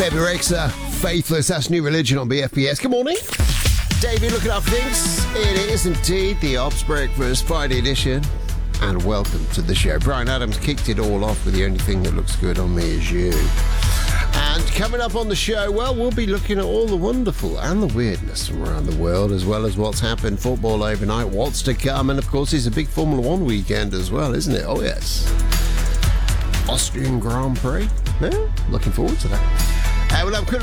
Baby Rexha, Faithless, that's New Religion on BFBS. Good morning. David, looking up things. It is indeed the Ops Breakfast Friday edition. And welcome to the show. Brian Adams kicked it all off with the only thing that looks good on me is you. And coming up on the show, well, we'll be looking at all the wonderful and the weirdness from around the world, as well as what's happened, football overnight, what's to come, and of course it's a big Formula One weekend as well, isn't it? Oh yes. Austrian Grand Prix. Yeah, looking forward to that. We'll have